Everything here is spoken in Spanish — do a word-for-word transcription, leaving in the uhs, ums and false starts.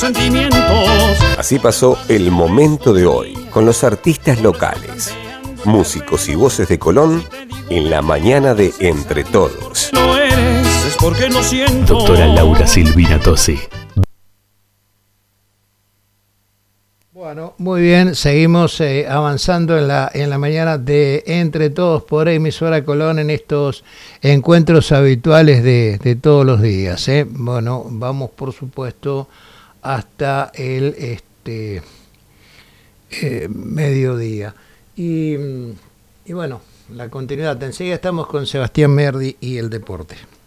Sentimientos. Así pasó el momento de hoy, con los artistas locales, músicos y voces de Colón, en la mañana de Entre Todos. No eres, es porque no siento. Doctora Laura Silvina Tosi. Bueno, muy bien, seguimos eh, avanzando en la, en la mañana de Entre Todos por emisora Colón en estos encuentros habituales de, de todos los días. ¿eh? Bueno, vamos por supuesto hasta el este eh, mediodía. Y, y bueno, la continuidad. Enseguida estamos con Sebastián Merdi y el deporte.